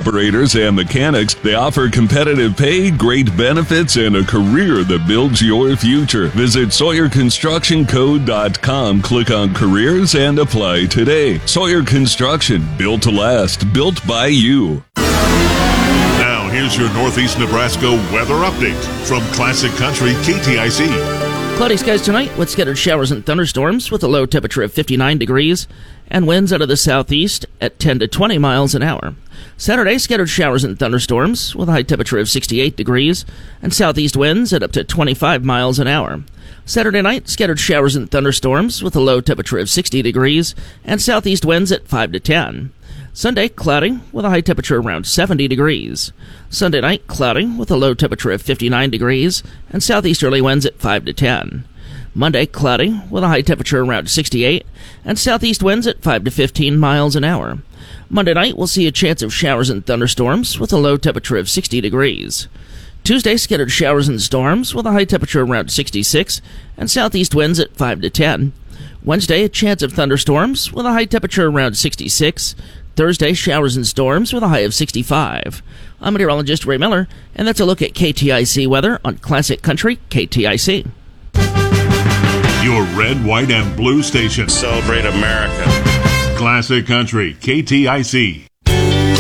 operators and mechanics. They offer competitive pay, great benefits, and a career that builds your future. Visit SawyerConstructionCo.com, click on Careers, and apply today. Sawyer Construction, built to last, built by you. Now, here's your Northeast Nebraska weather update from Classic Country KTIC. Cloudy skies tonight with scattered showers and thunderstorms with a low temperature of 59 degrees and winds out of the southeast at 10 to 20 miles an hour. Saturday, scattered showers and thunderstorms with a high temperature of 68 degrees and southeast winds at up to 25 miles an hour. Saturday night, scattered showers and thunderstorms with a low temperature of 60 degrees and southeast winds at 5 to 10. Sunday, cloudy with a high temperature around 70 degrees. Sunday night, cloudy with a low temperature of 59 degrees and southeasterly winds at 5 to 10. Monday, cloudy with a high temperature around 68 and southeast winds at 5 to 15 miles an hour. Monday night, we'll see a chance of showers and thunderstorms with a low temperature of 60 degrees. Tuesday, scattered showers and storms with a high temperature around 66 and southeast winds at 5 to 10. Wednesday, a chance of thunderstorms with a high temperature around 66. Thursday, showers and storms with a high of 65. I'm meteorologist Ray Miller, and that's a look at KTIC weather on Classic Country KTIC. Your red, white, and blue station. Celebrate America. Classic Country KTIC.